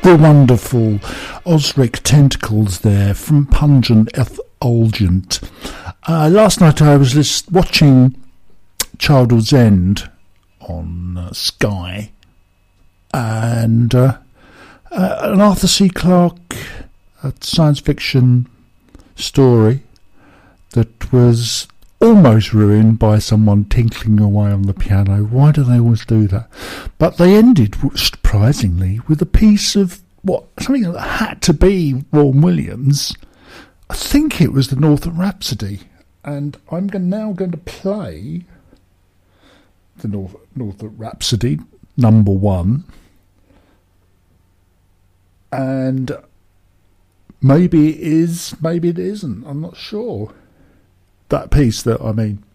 The wonderful Osric Tentacles there from Pungent Effulgent. Last night I was watching Childhood's End on Sky, and an Arthur C. Clarke science fiction story that was almost ruined by someone tinkling away on the piano. Why do they always do that? But they ended, surprisingly, with a piece of something that had to be Vaughan Williams. I think it was the Northern Rhapsody, and I'm now going to play the Northern Rhapsody #1, and maybe it is, maybe it isn't. I'm not sure. That piece that I mean.